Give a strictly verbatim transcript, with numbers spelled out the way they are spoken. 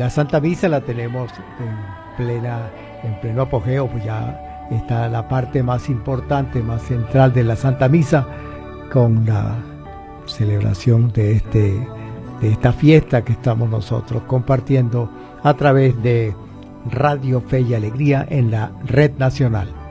la Santa Misa la tenemos en plena, en pleno apogeo, pues ya está la parte más importante, más central de la Santa Misa, con la celebración de este, de esta fiesta que estamos nosotros compartiendo a través de Radio Fe y Alegría en la red nacional.